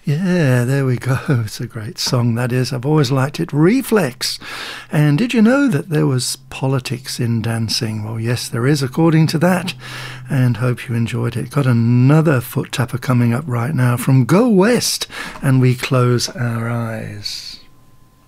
Yeah, there we go. It's a great song, that is. I've always liked it. Reflex. And did you know that there was politics in dancing? Well, yes, there is, according to that. And hope you enjoyed it. Got another foot tapper coming up right now from Go West. And we close our eyes.